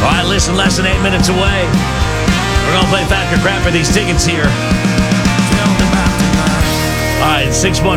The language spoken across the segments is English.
All right, listen, less than 8 minutes away. We're going to play Fact or Crap for these tickets here. All right,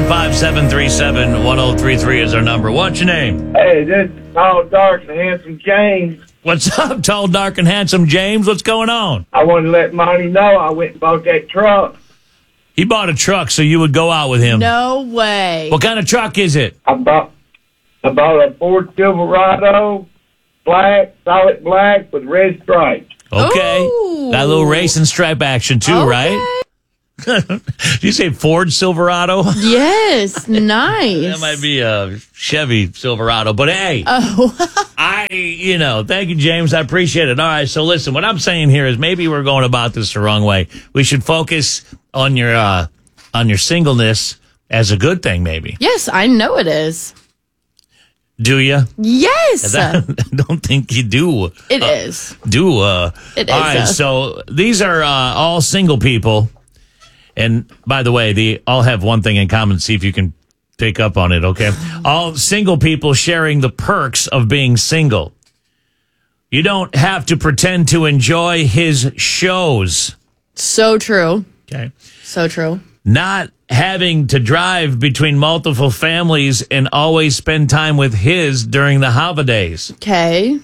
615-737-1033 is our number. What's your name? Hey, this is Tall, Dark, and Handsome James. What's up, Tall, Dark, and Handsome James? What's going on? I wanted to let Monty know I went and bought that truck. He bought a truck so you would go out with him. No way. What kind of truck is it? I bought a Ford Silverado, solid black with red stripes. Okay. Ooh. Got a little racing stripe action too, Okay. right? Did you say Ford Silverado? Yes, nice. That might be a Chevy Silverado, but hey, thank you, James. I appreciate it. All right, so listen, what I'm saying here is maybe we're going about this the wrong way. We should focus on your singleness as a good thing, maybe. Yes, I know it is. Do you? Yes. I don't think you do. It is. It It is. All right, so these are all single people. And by the way, they all have one thing in common. See if you can pick up on it, okay? All single people sharing the perks of being single. You don't have to pretend to enjoy his shows. So true. Okay. So true. Not having to drive between multiple families and always spend time with his during the holidays. Okay.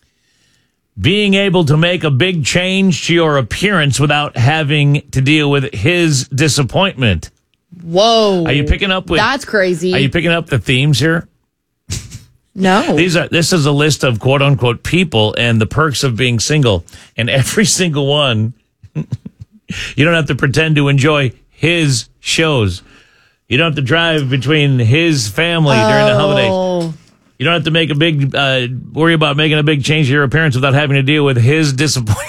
Being able to make a big change to your appearance without having to deal with his disappointment. Whoa. Are you picking up with... That's crazy. Are you picking up the themes here? No. This is a list of quote unquote people and the perks of being single. And every single one, you don't have to pretend to enjoy his shows. You don't have to drive between his family during the holidays. You don't have to make a big, worry about making a big change to your appearance without having to deal with his disappointment.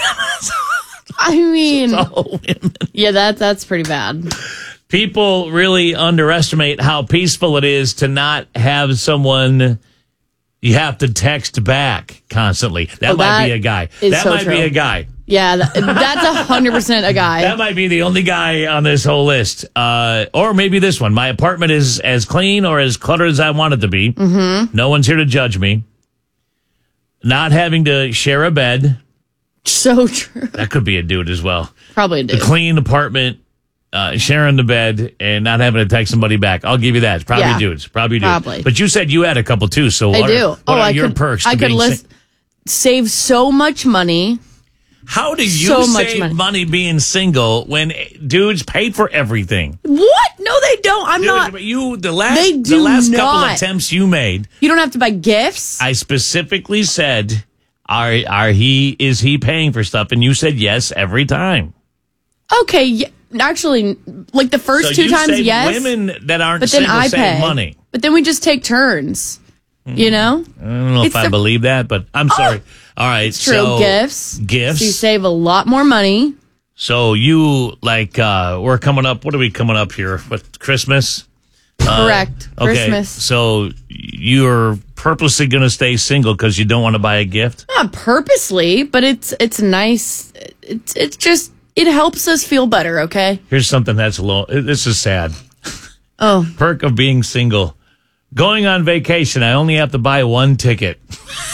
I mean, All women. yeah, that's pretty bad. People really underestimate how peaceful it is to not have someone you have to text back constantly. That might be a guy. That might be a guy. Yeah, that's 100% a guy. That might be the only guy on this whole list. Or maybe this one. My apartment is as clean or as cluttered as I want it to be. Mm-hmm. No one's here to judge me. Not having to share a bed. So true. That could be a dude as well. Probably a The dude. clean apartment, sharing the bed, and not having to text somebody back. I'll give you that. It's probably dudes. Probably dudes. Probably. But you said you had a couple too. So what I do. What are your perks? I could save so much money. How do you so much save money being single when dudes paid for everything? What? No, they don't. I'm Dude, not. but the last couple not. attempts you made, You don't have to buy gifts. I specifically said, is he paying for stuff? And you said yes every time. Okay, yeah, actually, like the first So two you times, save yes. women that aren't But then single I save pay money. But then we just take turns. You know, I don't know if I believe that, but I'm sorry. All right, true. so Gifts. So you save a lot more money. So you we're coming up. What are we coming up here? What, Christmas? Correct. Okay, Christmas. so you're purposely going to stay single because you don't want to buy a gift? Not purposely, but it's nice. It's just it helps us feel better. Okay. Here's something that's low. This is sad. Oh, Perk of being single. Going on vacation, I only have to buy one ticket.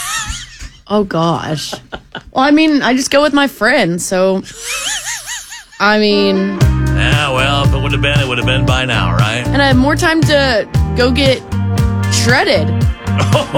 oh gosh. Well, I mean, I just go with my friends, so. I mean. Yeah, well, if it would have been by now, right? And I have more time to go get shredded.